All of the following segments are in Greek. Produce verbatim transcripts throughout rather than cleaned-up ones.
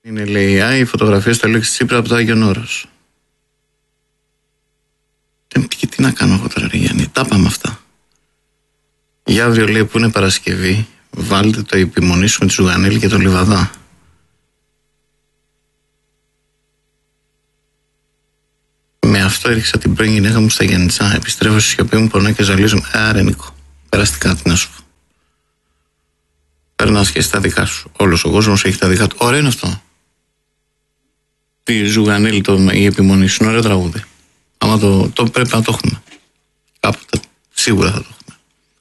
Είναι, λέει, η φωτογραφία στο Αλέξη Τσίπρα από το Άγιον Όρος. Και τι να κάνω εγώ τώρα, ρε Γιάννη, τα πάμε αυτά. Για αύριο, λέει, που είναι Παρασκευή, βάλτε το επιμονή σου με τη Ζουγανέλη και τον Λιβαδά. Με αυτό έριξα την πρώην γυναίκα μου στα Γιάννητσά. Επιστρέφω στη σιωπή μου, πονώ και ζαλίζομαι. Άρα, Νίκο, περαστικά, τι να σου πω. Περνάς και στα δικά σου. Όλος ο κόσμος έχει τα δικά του. Ωραίο είναι αυτό. Τη Ζουγανέλη, το, η επιμονή σου είναι ωραίο τραγούδι. Άμα το, το πρέπει να το έχουμε. Κάποτε σίγουρα θα το έχουμε.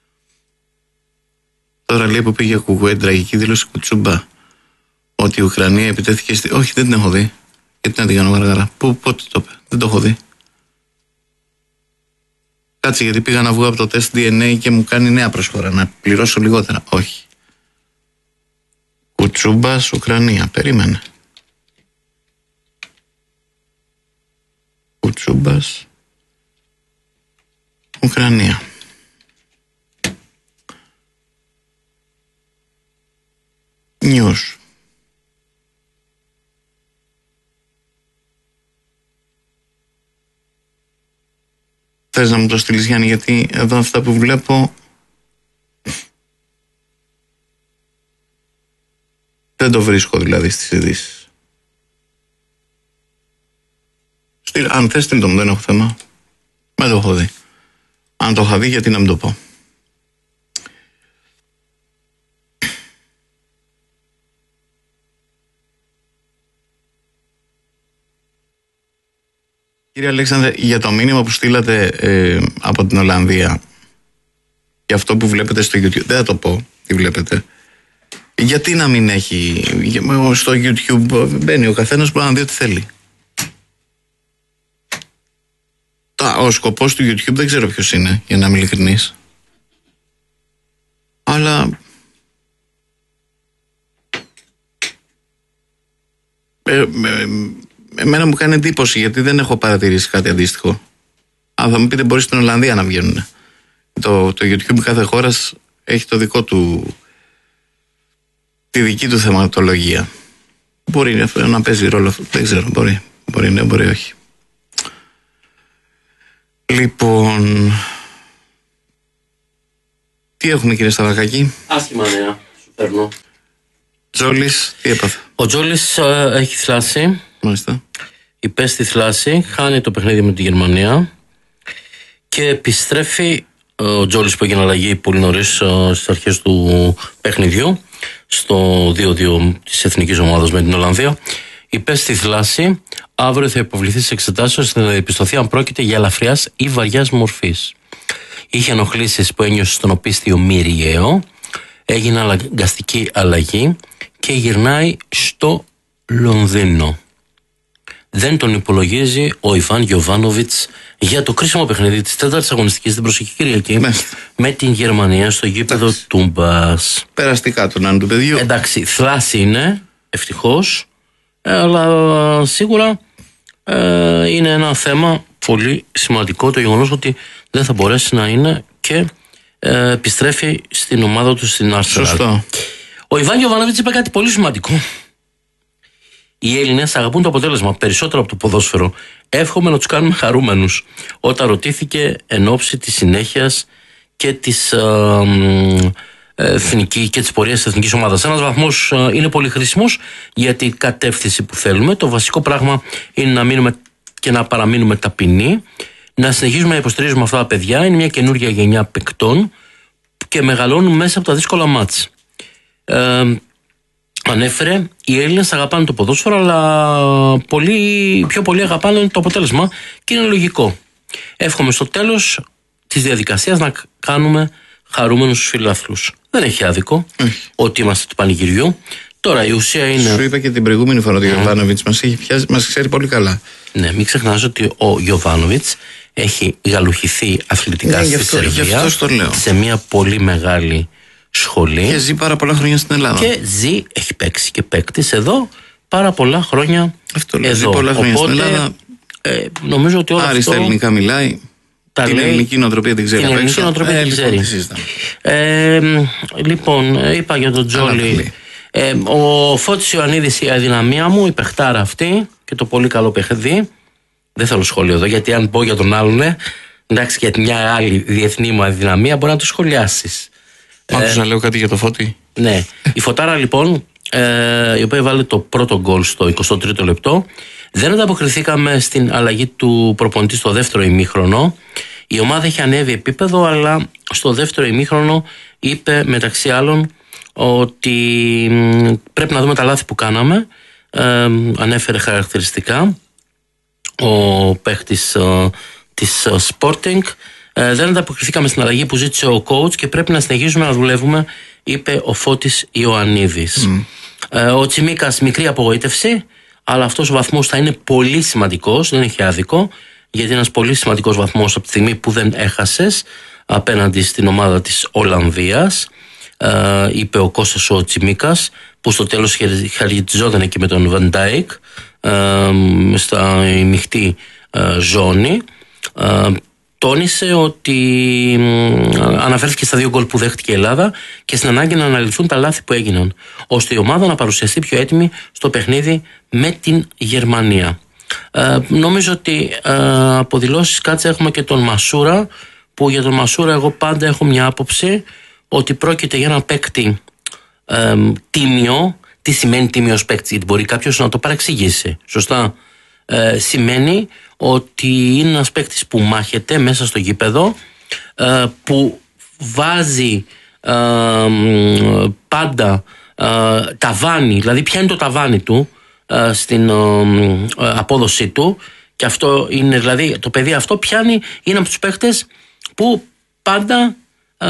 Τώρα, λέει, που πήγε Κουκουέ, τραγική δήλωση Κουτσούμπα, ότι η Ουκρανία επιτέθηκε στη... Όχι, δεν την έχω δει. Γιατί να την κάνω γαργάρα. Πού, πότε το είπε. Δεν το έχω δει. Κάτσε, γιατί πήγα να βγω από το τεστ ντι εν έι και μου κάνει νέα προσφορά. Να πληρώσω λιγότερα. Όχι. Κουτσούμπας, Ουκρανία. Περίμενε. Κουτσούμπας, Ουκρανία. News. Θες να μου το στείλεις, Γιάννη, γιατί εδώ αυτά που βλέπω δεν το βρίσκω, δηλαδή, στις ειδήσεις. Αν θες, στείλ' το μου, δεν έχω θέμα. Δεν το έχω δει. Αν το είχα δει, γιατί να μην το πω. Κύριε Αλέξανδρε, για το μήνυμα που στείλατε ε, από την Ολλανδία και αυτό που βλέπετε στο YouTube, δεν θα το πω τι βλέπετε. Γιατί να μην έχει, στο YouTube μπαίνει ο καθένας, μπορεί να δει ό,τι θέλει. Ο σκοπός του YouTube δεν ξέρω ποιος είναι, για να είμαι ειλικρινής. Αλλά ε, ε, εμένα μου κάνει εντύπωση, γιατί δεν έχω παρατηρήσει κάτι αντίστοιχο. Αν θα μου πείτε, μπορεί στην Ολλανδία να βγαίνουν. Το, το YouTube κάθε χώρας έχει το δικό του, τη δική του θεματολογία. Μπορεί να παίζει ρόλο αυτό, δεν ξέρω, μπορεί, μπορεί ναι, μπορεί όχι. Λοιπόν, τι έχουμε, κύριε Σταυρακάκη? Άσχημα νέα, σου παίρνω. Τζόλης, τι έπαθε? Ο Τζόλης ε, έχει θλάσει. Μάλιστα. Υπέστη θλάση, χάνει το παιχνίδι με τη Γερμανία και επιστρέφει ε, ο Τζόλης, που έγινε αλλαγή πολύ νωρίς ε, στις αρχές του παιχνιδιού στο δύο δύο της εθνικής ομάδας με την Ολλανδία. Υπέστη θλάση. Αύριο θα υποβληθεί σε εξετάσεις ώστε να διαπιστωθεί αν πρόκειται για ελαφριάς ή βαριάς μορφής. Είχε ενοχλήσεις που ένιωσε στον οπίστιο μυριαίο. Έγινε αναγκαστική αλλαγή και γυρνάει στο Λονδίνο. Δεν τον υπολογίζει ο Ιβάν Γιοβάνοβιτς για το κρίσιμο παιχνίδι της τέταρτης αγωνιστικής την προσεχή Κυριακή με την Γερμανία στο γήπεδο Τούμπας. Περαστικά τον άνω του παιδιού. Εντάξει, θλάση είναι, ευτυχώς, αλλά σίγουρα ε, είναι ένα θέμα πολύ σημαντικό το γεγονός ότι δεν θα μπορέσει να είναι και ε, επιστρέφει στην ομάδα του στην Arsenal. Σωστό. Ο Ιβάν Γιοβάνοβιτς είπε κάτι πολύ σημαντικό. Οι Έλληνες αγαπούν το αποτέλεσμα περισσότερο από το ποδόσφαιρο. Εύχομαι να τους κάνουμε χαρούμενους. Όταν ρωτήθηκε εν ώψη της συνέχειας και της ε, ε, εθνική και της πορείας της εθνικής ομάδας. Ένας βαθμός ε, είναι πολύ χρήσιμος για την κατεύθυνση που θέλουμε. Το βασικό πράγμα είναι να μείνουμε και να παραμείνουμε ταπεινοί. Να συνεχίζουμε να υποστηρίζουμε αυτά τα παιδιά. Είναι μια καινούργια γενιά παικτών και μεγαλώνουν μέσα από τα δύσκολα μάτς. Ε, Ανέφερε, οι Έλληνες αγαπάνε το ποδόσφαιρο, αλλά πολύ, πιο πολύ αγαπάνε το αποτέλεσμα και είναι λογικό. Εύχομαι στο τέλος της διαδικασίας να κάνουμε χαρούμενους τους φιλάθλους. Δεν έχει άδικο mm. ότι είμαστε του πανηγυριού. Τώρα η ουσία είναι. Σου είπα και την προηγούμενη φορά ότι ο Γιοβάνοβιτς μας έχει πιάσει, μας ξέρει πολύ καλά. Ναι, μην ξεχνάς ότι ο Γιοβάνοβιτς έχει γαλουχηθεί αθλητικά ναι, στη αυτό, Σερβία σε μια πολύ μεγάλη σχολή. Και ζει πάρα πολλά χρόνια στην Ελλάδα. Και ζει, έχει παίξει και παίκτης εδώ πάρα πολλά χρόνια. Αυτό λέω, εδώ. Ζει πολλά χρόνια Οπότε, στην Ελλάδα. Ε, νομίζω ότι όλο άριστα αυτό ελληνικά μιλάει. Τα την λέει, ελληνική νοοτροπία την ξέρει. Την ελληνική νοοτροπία ε, την ξέρει. Λοιπόν, ε, λοιπόν, είπα για τον Τζόλι. Ε, ο Φώτης Ιωαννίδης, η αδυναμία μου, η παιχτάρα αυτή και το πολύ καλό παιχνίδι. Δεν θέλω σχόλιο εδώ, γιατί αν πω για τον άλλον, ναι, εντάξει, για μια άλλη διεθνή μου αδυναμία μπορεί να το σχολιάσεις. Άκουσα να λέω κάτι για το Φώτη. Ναι. Η Φωτάρα λοιπόν, ε, η οποία βάλε το πρώτο γκολ στο εικοστό τρίτο λεπτό, δεν ανταποκριθήκαμε στην αλλαγή του προπονητή στο δεύτερο ημίχρονο. Η ομάδα έχει ανέβει επίπεδο, αλλά στο δεύτερο ημίχρονο είπε μεταξύ άλλων ότι πρέπει να δούμε τα λάθη που κάναμε. Ε, ανέφερε χαρακτηριστικά ο παίχτης ε, της ε, Sporting. Ε, δεν ανταποκριθήκαμε στην αλλαγή που ζήτησε ο coach και πρέπει να συνεχίσουμε να δουλεύουμε, είπε ο Φώτης Ιωαννίδης. Mm. Ε, ο Τσιμίκας, μικρή απογοήτευση, αλλά αυτός ο βαθμός θα είναι πολύ σημαντικός, δεν έχει άδικο, γιατί είναι ένας πολύ σημαντικός βαθμός από τη στιγμή που δεν έχασες απέναντι στην ομάδα της Ολλανδίας, ε, είπε ο Κώστας ο Τσιμίκας, που στο τέλος χαριτιζόταν εκεί με τον Βαν Ντάικ ε, στα μειχτή ε, ζώνη. Ε, τόνισε ότι αναφέρθηκε στα δύο γκολ που δέχτηκε η Ελλάδα και στην ανάγκη να αναλυθούν τα λάθη που έγιναν, ώστε η ομάδα να παρουσιαστεί πιο έτοιμη στο παιχνίδι με την Γερμανία. Ε, νομίζω ότι ε, από δηλώσεις κάτσε έχουμε και τον Μασούρα, που για τον Μασούρα εγώ πάντα έχω μια άποψη ότι πρόκειται για ένα παίκτη ε, τίμιο. Τι σημαίνει τίμιος παίκτης, γιατί μπορεί κάποιος να το παρεξηγήσει. Σωστά. Ε, σημαίνει ότι είναι ένας παίκτης που μάχεται μέσα στο γήπεδο, ε, που βάζει ε, πάντα ε, ταβάνι, δηλαδή πιάνει το ταβάνι του ε, στην ε, απόδοσή του, και αυτό είναι, δηλαδή το παιδί αυτό πιάνει, είναι από τους παίκτες που πάντα ε,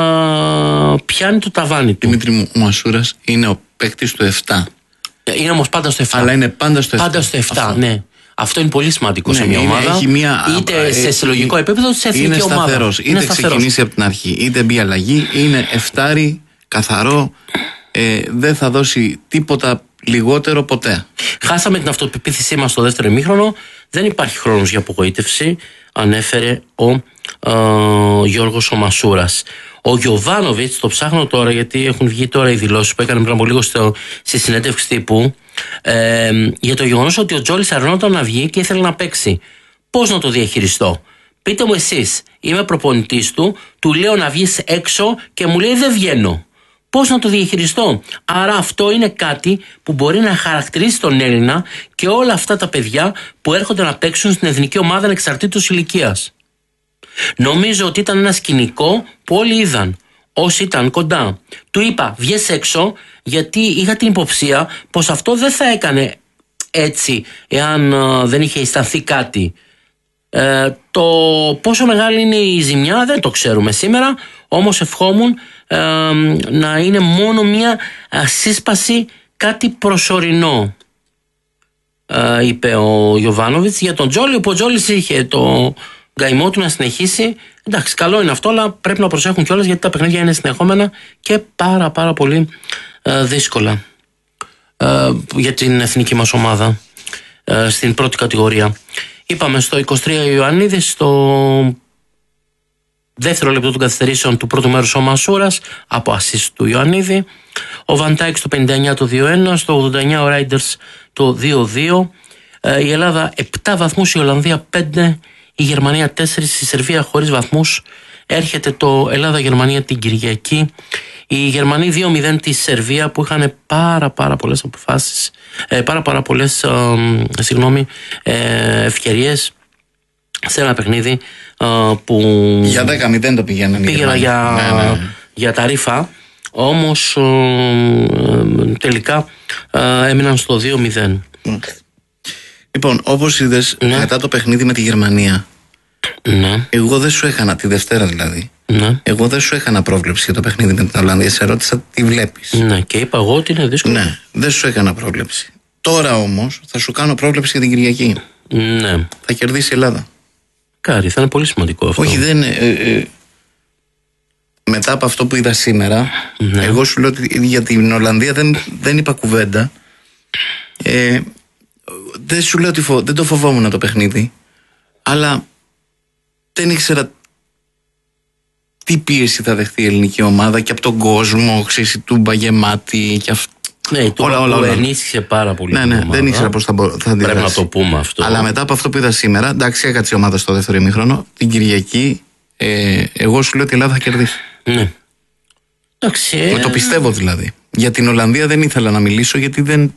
πιάνει το ταβάνι του. Δημήτρη μου, ο Μασούρας είναι ο παίκτης του επτά. Είναι όμως πάντα στο επτά. Αλλά είναι πάντα στο επτά. Πάντα στο επτά, αυτό. Ναι. Αυτό είναι πολύ σημαντικό, ναι, σε μια είναι, ομάδα. Έχει μια, είτε σε συλλογικό επίπεδο, είτε σε εθνική είναι ομάδα. σταθερός, είτε είναι ξεκινήσει από την αρχή, είτε μπει αλλαγή. Είναι εφτάρι, καθαρό. Ε, δεν θα δώσει τίποτα λιγότερο ποτέ. Χάσαμε την αυτοπεποίθησή μας στο δεύτερο ημίχρονο. Δεν υπάρχει χρόνος για απογοήτευση, ανέφερε ο ε, Γιώργος ο Μασούρας. Ο Γιοβάνοβιτς, το ψάχνω τώρα γιατί έχουν βγει τώρα οι δηλώσεις που έκανε πριν από λίγο στο, στη συνέντευξη τύπου, ε, για το γεγονός ότι ο Τζόλης αρνόταν να βγει και ήθελε να παίξει. Πώς να το διαχειριστώ? Πείτε μου εσείς, είμαι προπονητής του, του λέω να βγεις έξω και μου λέει δεν βγαίνω. Πώς να το διαχειριστώ? Άρα αυτό είναι κάτι που μπορεί να χαρακτηρίσει τον Έλληνα και όλα αυτά τα παιδιά που έρχονται να παίξουν στην εθνική ομάδα ανεξαρτήτως ηλικίας. Νομίζω ότι ήταν ένα σκηνικό που όλοι είδαν. Όσοι ήταν κοντά, του είπα βγες έξω, γιατί είχα την υποψία πως αυτό δεν θα έκανε έτσι εάν uh, δεν είχε αισθανθεί κάτι. Ε, το πόσο μεγάλη είναι η ζημιά δεν το ξέρουμε σήμερα, όμως ευχόμουν ε, να είναι μόνο μια σύσπαση, κάτι προσωρινό, ε, είπε ο Γιοβάνοβιτς. Για τον Τζόλι, που ο Τζόλις είχε το γκαημό του να συνεχίσει, εντάξει, καλό είναι αυτό, αλλά πρέπει να προσέχουν κιόλας, γιατί τα παιχνίδια είναι συνεχόμενα και πάρα πάρα πολύ ε, δύσκολα ε, για την εθνική μας ομάδα ε, στην πρώτη κατηγορία. Είπαμε στο είκοσι τρία Ιωαννίδης, στο δεύτερο λεπτό των καθυστερήσεων του πρώτου μέρους ο Μασούρας από ασίστ του Ιωαννίδη, ο Βαν Ντάικ στο πενήντα εννιά το δύο ένα, στο ογδόντα εννιά ο Ράιντερς το δύο δύο. Η Ελλάδα επτά βαθμούς, η Ολλανδία πέντε, η Γερμανία τέσσερα, η Σερβία χωρίς βαθμούς. Έρχεται το Ελλάδα-Γερμανία την Κυριακή. Οι Γερμανοί δύο μηδέν τη Σερβία, που είχαν πάρα πάρα πολλές αποφάσεις, ε, πάρα πάρα πολλές ε, συγγνώμη, ε, ευκαιρίες σε ένα παιχνίδι ε, που για δέκα μηδέν το πηγαίνουν. Πήγαινα για, ναι, ναι. για τα ρήφα, όμως ε, ε, τελικά ε, έμειναν στο δύο μηδέν. Λοιπόν, όπως είδες, ναι, μετά το παιχνίδι με τη Γερμανία, ναι, εγώ δεν σου έκανα, τη Δευτέρα δηλαδή, ναι, εγώ δεν σου έκανα πρόβλεψη για το παιχνίδι με την Ολλανδία. Σε ρώτησα τι βλέπεις. Ναι, και είπα εγώ ότι είναι δύσκολο. Ναι, δεν σου έκανα πρόβλεψη. Τώρα όμως θα σου κάνω πρόβλεψη για την Κυριακή. Ναι. Θα κερδίσει η Ελλάδα. Κάρι, θα είναι πολύ σημαντικό αυτό. Όχι, δεν. Ε, ε, μετά από αυτό που είδα σήμερα, ναι, εγώ σου λέω ότι για την Ολλανδία δεν, δεν είπα κουβέντα. Ε, δεν σου λέω ότι φο, δεν το φοβόμουν το παιχνίδι, αλλά δεν ήξερα τι πίεση θα δεχτεί η ελληνική ομάδα και από τον κόσμο, ξέρεις, η Τούμπα γεμάτη και αυ... Ναι, το όλα, όλα, που όλα. ενίσχυσε πάρα πολύ. Ναι, ναι, ομάδα. δεν ήξερα πώς θα, μπο... θα αντιδράσει. Πρέπει να το πούμε αυτό. Αλλά μετά από αυτό που είδα σήμερα, εντάξει, έκατσε η ομάδα στο δεύτερο ημίχρονο. Την Κυριακή, ε, εγώ σου λέω ότι η Ελλάδα θα κερδίσει. Ναι. Εντάξει. Με το πιστεύω δηλαδή. Για την Ολλανδία δεν ήθελα να μιλήσω γιατί δεν.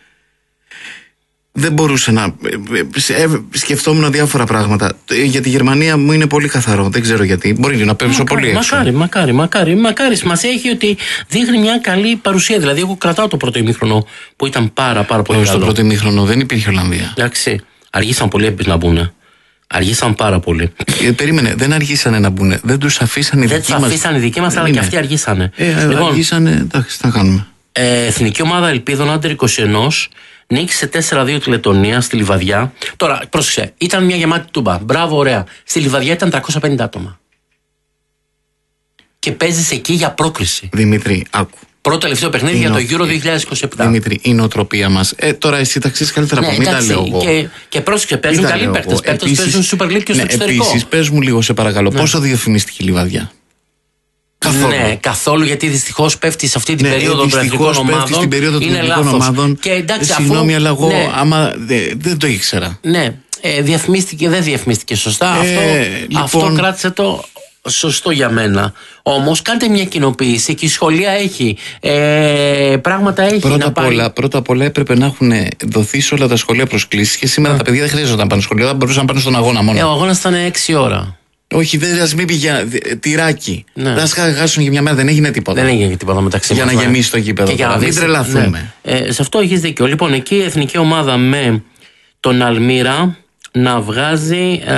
Δεν μπορούσε να. Σκεφτόμουν διάφορα πράγματα. Για τη Γερμανία μου είναι πολύ καθαρό. Δεν ξέρω γιατί. Μπορεί να πέσω πολύ έξω. Μακάρι, μακάρι, μακάρι. Μακάρι. Σημασία έχει ότι δείχνει μια καλή παρουσία. Δηλαδή, εγώ κρατάω το πρώτο ημίχρονο που ήταν πάρα, πάρα πολύ καλό. Στο καλό. πρώτο ημίχρονο δεν υπήρχε Ολλανδία. Εντάξει. Αργήσαν πολύ επίσης να μπουν. Αργήσαν πάρα πολύ. Ε, περίμενε, δεν αργήσανε να μπουν. Δεν τους αφήσαν οι δικοί μας. Δεν τους αφήσαν οι δικοί μας, αλλά είναι. και αυτοί αργήσανε. Ε, λοιπόν, αργήσανε, εντάξει, τι να κάνουμε. Ε, Εθνική ομάδα Ελπίδων Άντερ είκοσι ένα νίκησε τέσσερα δύο τη Λετωνία στη Λιβαδιά. Τώρα, πρόσεξε, ήταν μια γεμάτη τούμπα. Μπράβο, ωραία. Στη Λιβαδιά ήταν τριακόσια πενήντα άτομα. Και παίζεις εκεί για πρόκριση. Δημήτρη, άκου. Πρώτο τελευταίο παιχνίδι για το Euro δύο χιλιάδες είκοσι επτά. Δημήτρη, η νοοτροπία μας. Ε, τώρα εσύ τα ξέρεις καλύτερα από Ναι, μένα, εντάξει, λέω εγώ. Και, και πρόσεξε, παίζουν καλοί παίκτες. Παίκτες παίζουν Super League και στο ναι, εξωτερικό. Επίσης, πες μου λίγο, σε παρακαλώ, ναι. πόσο διαφημίστηκε η Λιβαδιά? Καθόλου. Ναι, καθόλου, γιατί δυστυχώς πέφτει σε αυτή την ναι, περίοδο των εθνικών ομάδων. Στην περίοδο των εθνικών ομάδων. Και εντάξει, συγγνώμη, αλλά εγώ ναι, άμα δεν, δεν το ήξερα. Ναι, ε, διαφημίστηκε, δεν διαφημίστηκε σωστά. Ε, αυτό, λοιπόν, αυτό κράτησε το σωστό για μένα. Όμως κάντε μια κοινοποίηση και η σχολεία έχει. Ε, πράγματα έχει. Πρώτα, να απ όλα, πρώτα απ' όλα έπρεπε να έχουν δοθεί σε όλα τα σχολεία προσκλήσεις και σήμερα yeah. τα παιδιά δεν χρειάζονταν να πάνε στο σχολείο, θα μπορούσαν να πάνε στον αγώνα μόνο. Ε, ο αγώνας ήταν έξι ώρα. Όχι, δεν ας μην πήγε τυράκι. Ναι. Δεν χάσουν για μια μέρα, δεν έγινε τίποτα. Δεν έγινε τίποτα μεταξύ για μας. να γεμίσει το γήπεδο. Για να μην τρελαθούμε. Ναι. Ε, σε αυτό έχεις δίκιο. Λοιπόν, εκεί η εθνική ομάδα με τον Αλμύρα να βγάζει. Ε,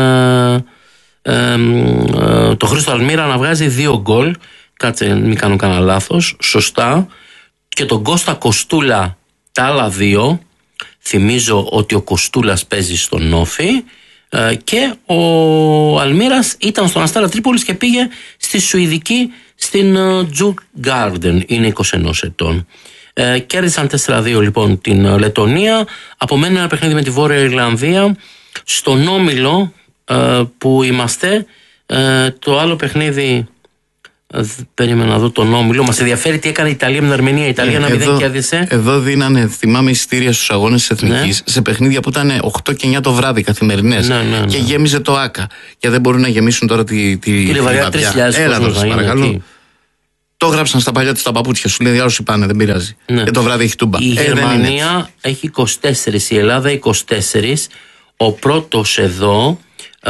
ε, ε, το Χρήστο Αλμύρα να βγάζει δύο γκολ. Κάτσε, μην κάνω κανένα λάθος. Σωστά. Και τον Κώστα Κοστούλα τα άλλα δύο. Θυμίζω ότι ο Κοστούλας παίζει στον Όφη. Και ο Αλμύρας ήταν στον Αστέρα Τρίπολης και πήγε στη Σουηδική, στην Τζουκ Γκάρντεν, είναι είκοσι ένα ετών. Ε, κέρδισαν τέσσερα δύο λοιπόν την Λετωνία. Απομένει ένα παιχνίδι με τη Βόρεια Ιρλανδία. Στον όμιλο ε, που είμαστε, ε, το άλλο παιχνίδι. Περίμενα να δω τον όμιλο. Μας ενδιαφέρει τι έκανε η Ιταλία με την Αρμενία. Η Ιταλία ένα μηδέν κέρδισε. Εδώ δίνανε, θυμάμαι, εισιτήρια στους αγώνες της Εθνικής, ναι. σε παιχνίδια που ήταν οκτώ και εννιά το βράδυ καθημερινές. Ναι, ναι, ναι. Και γέμιζε το ΆΚΑ. Και δεν μπορούν να γεμίσουν τώρα τη, τη, τη Λιβαδιά. τρεις χιλιάδες Έλα τώρα, σας παρακαλώ. Εκεί. Το γράψαν στα παλιά του τα παπούτσια σου. Λέει άλλους πάνε, δεν πειράζει. Ναι. Και το βράδυ έχει τούμπα. Η ε, Γερμανία έχει είκοσι τέσσερα, η Ελλάδα είκοσι τέσσερα. Ο πρώτος εδώ ε,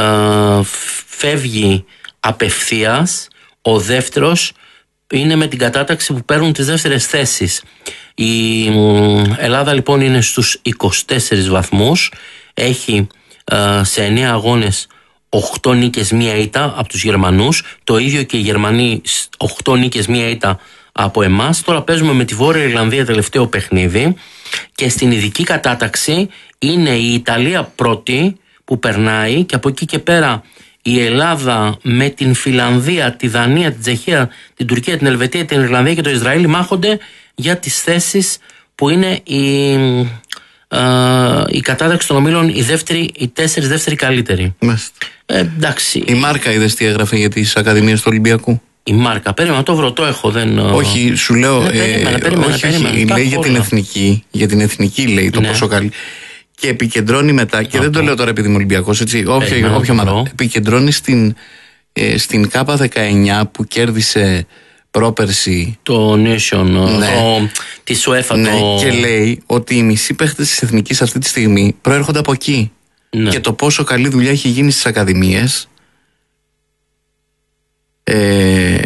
φεύγει απευθείας. Ο δεύτερος είναι με την κατάταξη που παίρνουν τις δεύτερες θέσεις. Η Ελλάδα λοιπόν είναι στους είκοσι τέσσερις βαθμούς. Έχει ε, σε εννέα αγώνες οκτώ νίκες, μία ήττα από τους Γερμανούς. Το ίδιο και οι Γερμανοί, οκτώ νίκες, μία ήττα από εμάς. Τώρα παίζουμε με τη Βόρεια Ιρλανδία τελευταίο παιχνίδι. Και στην ειδική κατάταξη είναι η Ιταλία πρώτη που περνάει. Και από εκεί και πέρα η Ελλάδα με την Φιλανδία, τη Δανία, την Τσεχία, την Τουρκία, την Ελβετία, την Ιρλανδία και το Ισραήλ μάχονται για τις θέσεις που είναι η, ε, η κατάταξη των ομίλων, οι, δεύτεροι, οι τέσσερις δεύτεροι καλύτεροι. Ε, εντάξει. Η Μάρκα είδες τι έγραφε για τις Ακαδημίες του Ολυμπιακού? Η Μάρκα, περίμενα, το βρω, το έχω. Δεν... Όχι, σου λέω. Ναι, περίμενα, περίμενα, όχι, περίμενα, όχι, λέει για την εθνική. Για την εθνική λέει το ναι. πόσο καλή. Και επικεντρώνει μετά, και δεν το λέω τώρα επειδή είμαι Ολυμπιακός, έτσι, όποια ομάδα, επικεντρώνει στην, ε, στην ΚΑΠΑ δεκαεννιά που κέρδισε πρόπερση το Nation, ναι. το, τη UEFA, ναι, το... και λέει ότι οι μισοί παίχτες της Εθνικής αυτή τη στιγμή προέρχονται από εκεί. Ναι. Και το πόσο καλή δουλειά έχει γίνει στις Ακαδημίες. Ε,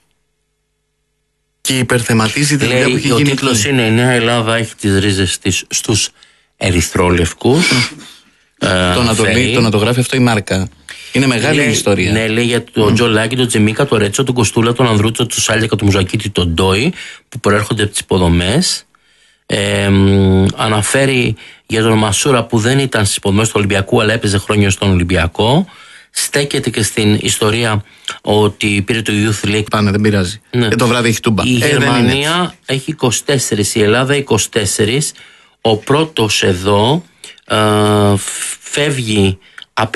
και υπερθεματίζει τη δουλειά που έχει ο γίνει. Ο τίτλος είναι «Η Νέα Ελλάδα έχει τις ρίζες της στους ερυθρόλευκους». ε, το, να το λέει, το να το γράφει αυτό η Μάρκα. Είναι μεγάλη λέει, ιστορία. Ναι, λέει για τον mm. Τζολάκη, τον Τζεμίκα, τον Ρέτσο, τον Κοστούλα, τον Ανδρούτσο, τον Σάλιακα, τον Μουζακίτη, τον Ντόι, που προέρχονται από τις υποδομές. Ε, αναφέρει για τον Μασούρα που δεν ήταν στις υποδομές του Ολυμπιακού, αλλά έπαιζε χρόνια στον Ολυμπιακό. Στέκεται και στην ιστορία ότι πήρε το Youth League. Πάνε, δεν πειράζει. Ναι. Και το βράδυ έχει τούμπα. Η ε, Γερμανία έχει είκοσι τέσσερα, η Ελλάδα είκοσι τέσσερα. Ο πρώτος εδώ ε, φεύγει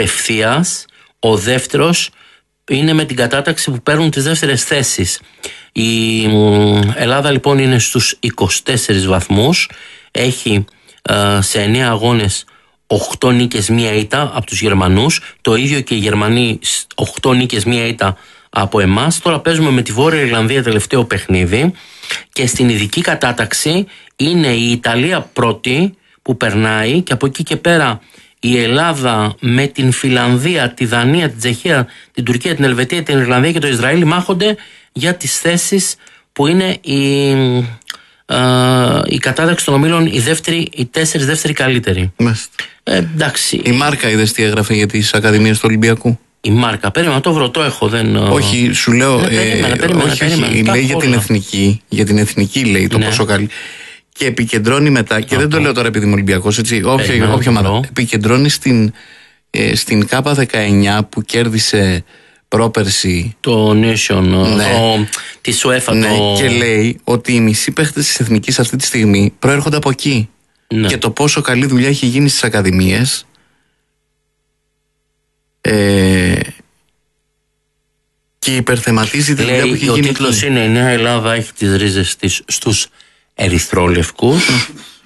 απευθείας. Ο δεύτερος είναι με την κατάταξη που παίρνουν τις δεύτερες θέσεις. Η Ελλάδα λοιπόν είναι στους είκοσι τέσσερις βαθμούς, έχει ε, σε εννέα αγώνες οκτώ νίκες μία ήττα από τους Γερμανούς, το ίδιο και οι Γερμανοί οκτώ νίκες μία ήττα από εμάς. Τώρα παίζουμε με τη Βόρεια Ιρλανδία τελευταίο παιχνίδι και στην ειδική κατάταξη είναι η Ιταλία πρώτη που περνάει και από εκεί και πέρα η Ελλάδα με την Φιλανδία, τη Δανία, την Τσεχία, την Τουρκία, την Ελβετία, την Ιρλανδία και το Ισραήλ μάχονται για τις θέσεις που είναι η, α, η κατάταξη των ομίλων, οι, δεύτεροι, οι τέσσερις δεύτεροι καλύτεροι. Ε, εντάξει. Η Μάρκα είδες τι έγραφε για τις Ακαδημίες του Ολυμπιακού? Η Μάρκα, περίμενα, το βρω, το έχω. Δεν... Όχι, σου λέω. Ναι, περίμενα, ε, περίμενα, όχι, περίμενα, όχι, λέει για την εθνική. Για την εθνική λέει το ναι. πόσο καλή. Και επικεντρώνει μετά, και Α, δεν το λέω τώρα επειδή είμαι Ολυμπιακός, έτσι. Όποια, όποια ομάδα. Επικεντρώνει στην, ε, στην ΚΑΠΑ δεκαεννιά που κέρδισε πρόπερση το Nation, ναι. το, τη UEFA. Ναι, το... και λέει ότι οι μισοί παίχτες της εθνικής αυτή τη στιγμή προέρχονται από εκεί. Ναι. Και το πόσο καλή δουλειά έχει γίνει στις ακαδημίες. Ε, και υπερθεματίζει τη δουλειά που έχει ο γίνει. Ο τίτλος είναι «Η Νέα Ελλάδα έχει τις ρίζες της στους ερυθρόλευκους».